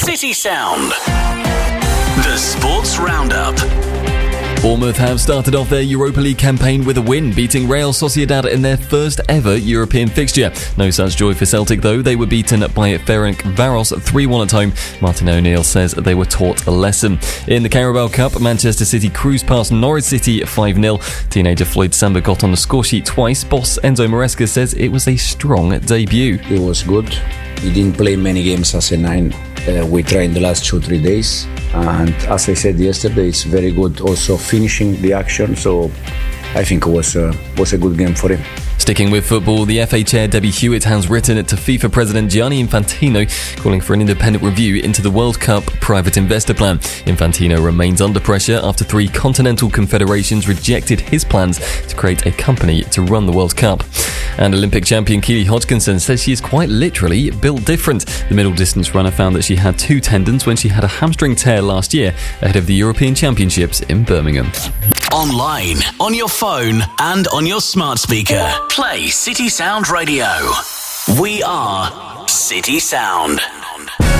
City Sound. The Sports Roundup. Bournemouth have started off their Europa League campaign with a win, beating Real Sociedad in their first ever European fixture. No such joy for Celtic though. They were beaten by Ferencváros 3-1 at home. Martin O'Neill says they were taught a lesson. In the Carabao Cup, Manchester City cruised past Norwich City 5-0. Teenager Floyd Samba got on the score sheet twice. Boss Enzo Maresca says it was a strong debut. It was good. He didn't play many games as a 9. We trained the last 2-3 days, and as I said yesterday, it's very good also finishing the action, so I think it was a good game for him. Sticking with football, the FA chair Debbie Hewitt has written to FIFA President Gianni Infantino calling for an independent review into the World Cup private investor plan. Infantino remains under pressure after 3 continental confederations rejected his plans to create a company to run the World Cup. And Olympic champion Keely Hodgkinson says she is quite literally built different. The middle distance runner found that she had 2 tendons when she had a hamstring tear last year ahead of the European Championships in Birmingham. Online, on your phone, and on your smart speaker. Play City Sound Radio. We are City Sound.